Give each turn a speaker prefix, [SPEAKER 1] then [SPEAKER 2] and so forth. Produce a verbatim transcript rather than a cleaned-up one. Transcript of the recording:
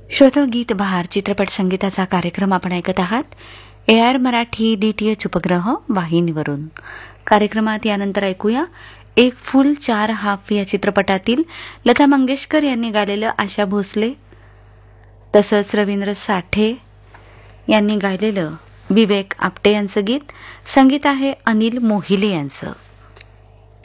[SPEAKER 1] श्रोतो गीत बहार चित्रपट संगीताचा कार्यक्रम आपण ऐकत आहात A R Marathi D T H उपग्रह वाहिनीवरून. कार्यक्रमात यानंतर ऐकूया एक फुल चार हाफ या चित्रपटातील लता मंगेशकर यांनी गायलेलं आशा भोसले तसंच रवींद्र साठे यांनी गायलेलं विवेक आपटे यांचं गीत. संगीत आहे अनिल मोहिले यांचं.